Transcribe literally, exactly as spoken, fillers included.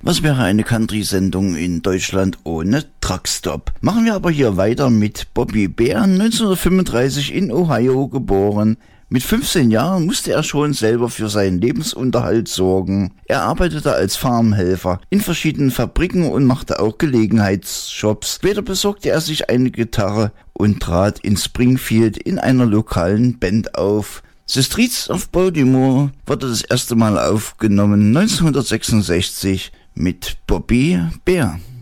Was wäre eine Country-Sendung in Deutschland ohne Truckstop? Machen wir aber hier weiter mit Bobby Bare, neunzehnhundertfünfunddreißig in Ohio geboren. Mit fünfzehn Jahren musste er schon selber für seinen Lebensunterhalt sorgen. Er arbeitete als Farmhelfer in verschiedenen Fabriken und machte auch Gelegenheitsjobs. Später besorgte er sich eine Gitarre und trat in Springfield in einer lokalen Band auf. The Streets of Baltimore wurde das erste Mal aufgenommen neunzehnhundertsechsundsechzig mit Bobby Bare.